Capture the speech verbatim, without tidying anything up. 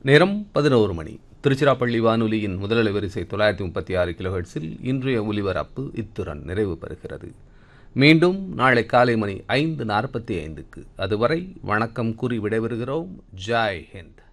நேரம் பதினோரு மணி. திருச்சிராப்பள்ளி வானொலியின் முதல் வரிசை தொள்ளாயிரத்தி முப்பத்தி ஆறு கிலோஹெர்ட்ஸில் இன்றைய ஒலிபரப்பு இத்துடன் நிறைவு பெறுகிறது. மீண்டும் நாளை காலை மணி ஐந்து நாற்பத்தி ஐந்துக்கு. அதுவரை வணக்கம் கூறி விடைபெறுகிறோம். ஜாய் ஹிந்த்.